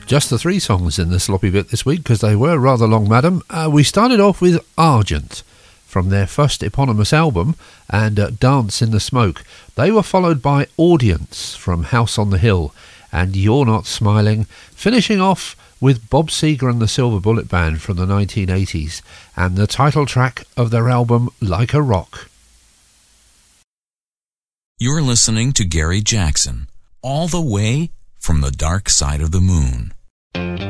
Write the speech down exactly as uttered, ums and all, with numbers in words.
Just the three songs in the sloppy bit this week because they were rather long, madam. Uh, we started off with Argent from their first eponymous album and uh, Dance in the Smoke. They were followed by Audience from House on the Hill and You're Not Smiling, finishing off with Bob Seger and the Silver Bullet Band from the nineteen eighties and the title track of their album Like a Rock. You're listening to Gary Jackson, all the way from the dark side of the moon.